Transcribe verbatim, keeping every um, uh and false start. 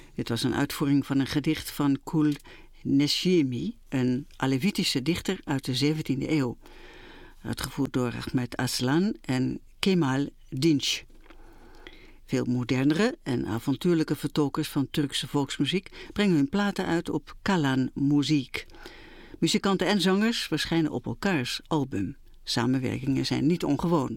Dit was een uitvoering van een gedicht van Kul Nesjimi, een Alevitische dichter uit de zeventiende eeuw. Uitgevoerd door Ahmet Aslan en Kemal Dinç. Veel modernere en avontuurlijke vertolkers van Turkse volksmuziek brengen hun platen uit op Kalan Muziek. Muzikanten en zangers verschijnen op elkaars album. Samenwerkingen zijn niet ongewoon.